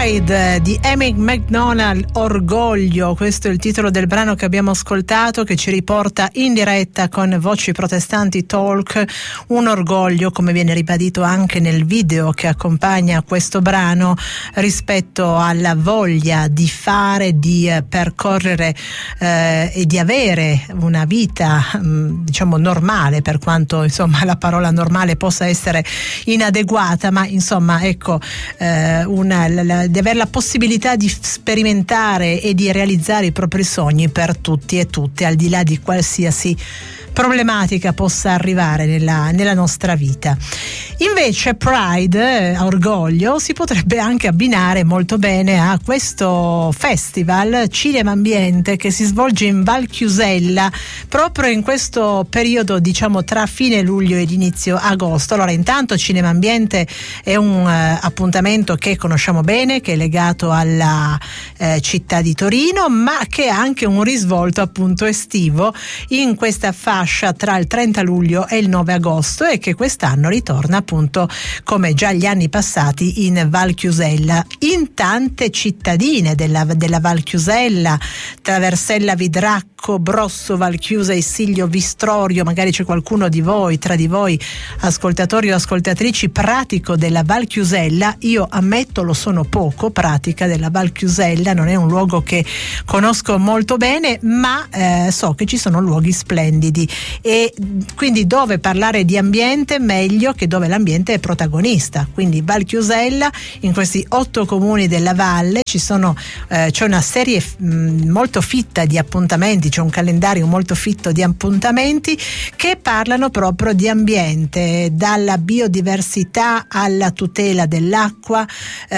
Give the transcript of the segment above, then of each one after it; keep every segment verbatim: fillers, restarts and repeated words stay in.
Pride di Amy McDonald, Orgoglio, questo è il titolo del brano che abbiamo ascoltato, che ci riporta in diretta con Voci Protestanti Talk. Un orgoglio, come viene ribadito anche nel video che accompagna questo brano, rispetto alla voglia di fare, di eh, percorrere eh, e di avere una vita mh, diciamo normale, per quanto insomma la parola normale possa essere inadeguata, ma insomma ecco eh, una la, la, di avere la possibilità di sperimentare e di realizzare i propri sogni per tutti e tutte, al di là di qualsiasi problematica possa arrivare nella, nella nostra vita. Invece Pride, eh, Orgoglio, si potrebbe anche abbinare molto bene a questo festival Cinema Ambiente che si svolge in Val Chiusella proprio in questo periodo, diciamo tra fine luglio ed inizio agosto. Allora, intanto Cinema Ambiente è un eh, appuntamento che conosciamo bene, che è legato alla eh, città di Torino, ma che ha anche un risvolto appunto estivo in questa fascia tra il trenta luglio e il nove agosto, e che quest'anno ritorna appunto, come già gli anni passati, in Val Chiusella, in tante cittadine della, della Val Chiusella, tra Versella Vidracco, Brosso, Valchiusa, Issiglio, Vistrorio. Magari c'è qualcuno di voi, tra di voi ascoltatori o ascoltatrici, pratico della Val Chiusella. Io ammetto, lo sono poco pratica della Val Chiusella, non è un luogo che conosco molto bene, ma eh, so che ci sono luoghi splendidi, e quindi dove parlare di ambiente meglio che dove l'ambiente è protagonista. Quindi Val Chiusella, in questi otto comuni della valle ci sono eh, c'è una serie mh, molto fitta di appuntamenti, c'è un calendario molto fitto di appuntamenti che parlano proprio di ambiente, dalla biodiversità alla tutela dell'acqua.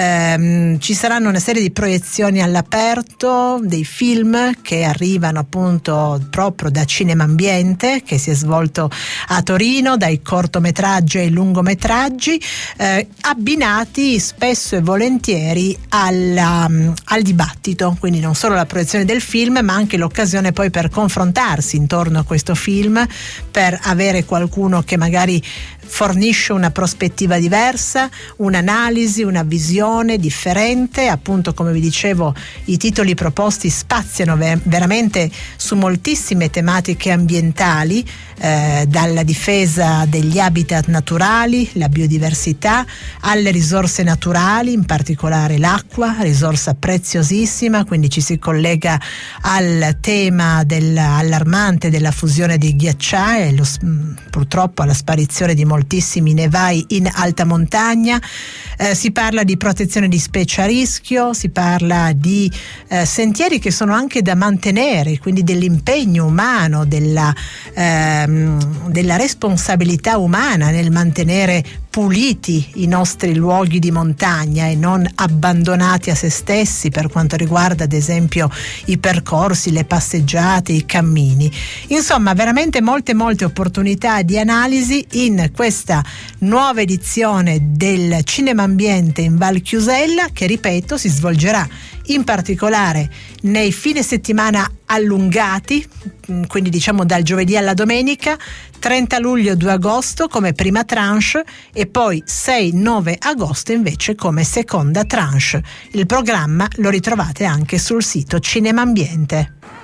Ehm, ci saranno una serie di proiezioni all'aperto, dei film che arrivano appunto proprio da Cinema Ambiente, che si è svolto a Torino, dai cortometraggi ai lungometraggi, eh, abbinati spesso e volentieri alla, al dibattito. Quindi non solo la proiezione del film, ma anche l'occasione poi per confrontarsi intorno a questo film, per avere qualcuno che magari fornisce una prospettiva diversa, un'analisi, una visione differente. Appunto, come vi dicevo, i titoli proposti spaziano ver- veramente su moltissime tematiche ambientali, eh, dalla difesa degli habitat naturali, la biodiversità, alle risorse naturali, in particolare l'acqua, risorsa preziosissima. Quindi ci si collega al tema dell'allarmante della fusione dei ghiacciai e lo, purtroppo alla sparizione di moltissimi nevai in alta montagna. Eh, si parla di protezione di specie a rischio, si parla di eh, sentieri che sono anche da mantenere, quindi dell'impegno umano, della, ehm, della responsabilità umana nel mantenere puliti i nostri luoghi di montagna e non abbandonati a se stessi per quanto riguarda ad esempio i percorsi, le passeggiate, i cammini. Insomma, veramente molte molte opportunità di analisi in questa nuova edizione del Cinema Ambiente in Val Chiusella, che ripeto si svolgerà in particolare nei fine settimana allungati, quindi diciamo dal giovedì alla domenica, trenta luglio due agosto come prima tranche e poi sei nove agosto invece come seconda tranche. Il programma lo ritrovate anche sul sito Cinema Ambiente.